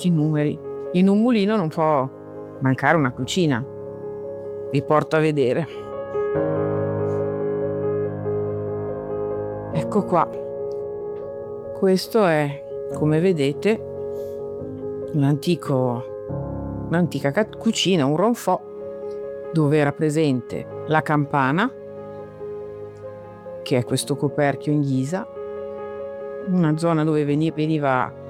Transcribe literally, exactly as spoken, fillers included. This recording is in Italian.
questi numeri. In un mulino non può mancare una cucina. Vi porto a vedere. Ecco qua. Questo è, come vedete, un antico, un'antica cucina, un ronfò, dove era presente la campana, che è questo coperchio in ghisa, una zona dove veniva